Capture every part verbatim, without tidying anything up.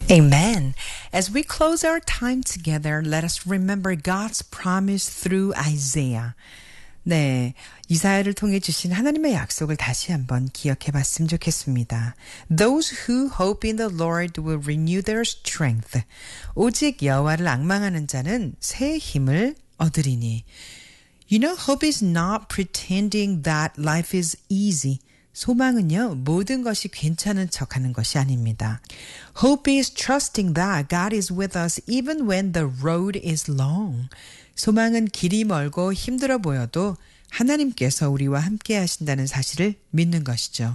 Amen. As we close our time together, let us remember God's promise through Isaiah. 네, 이사야를 통해 주신 하나님의 약속을 다시 한번 기억해 봤으면 좋겠습니다. Those who hope in the Lord will renew their strength. 오직 여호와를 앙망하는 자는 새 힘을 얻으리니. You know, hope is not pretending that life is easy. 소망은요, 모든 것이 괜찮은 척하는 것이 아닙니다. Hope is trusting that God is with us even when the road is long. 소망은 길이 멀고 힘들어 보여도 하나님께서 우리와 함께 하신다는 사실을 믿는 것이죠.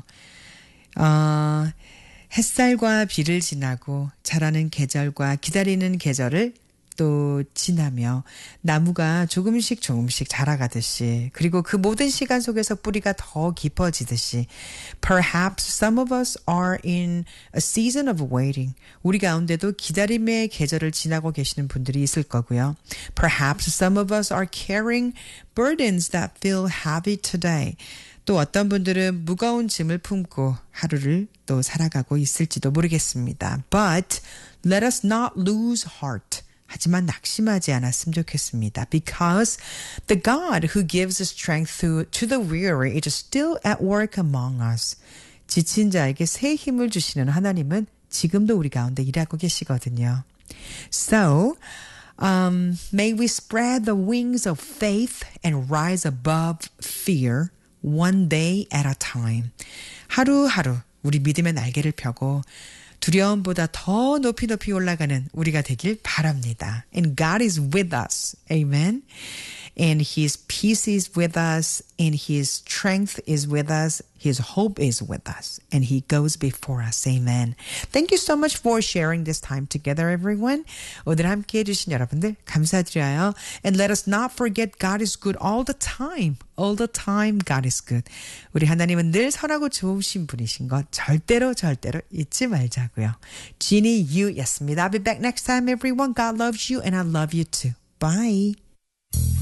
어, 햇살과 비를 지나고 자라는 계절과 기다리는 계절을 또 지나며 나무가 조금씩 조금씩 자라가듯이 그리고 그 모든 시간 속에서 뿌리가 더 깊어지듯이 Perhaps some of us are in a season of waiting. 우리 가운데도 기다림의 계절을 지나고 계시는 분들이 있을 거고요. Perhaps some of us are carrying burdens that feel heavy today. 또 어떤 분들은 무거운 짐을 품고 하루를 또 살아가고 있을지도 모르겠습니다. But let us not lose heart. 하지만 낙심하지 않았으면 좋겠습니다. Because the God who gives strength to, to the weary is still at work among us. 지친 자에게 새 힘을 주시는 하나님은 지금도 우리 가운데 일하고 계시거든요. So, um, may we spread the wings of faith and rise above fear one day at a time. 하루하루 우리 믿음의 날개를 펴고 두려움보다 더 높이 높이 올라가는 우리가 되길 바랍니다. And God is with us. Amen. And His peace is with us. And His strength is with us. His hope is with us. And He goes before us. Amen. Thank you so much for sharing this time together, everyone. 오늘 함께 해주신 여러분들 감사드려요. And let us not forget God is good all the time. All the time God is good. 우리 하나님은 늘 선하고 좋으신 분이신 것 절대로 절대로 잊지 말자고요. Jeannie Yu였습니다. I'll be back next time, everyone. God loves you and I love you too. Bye.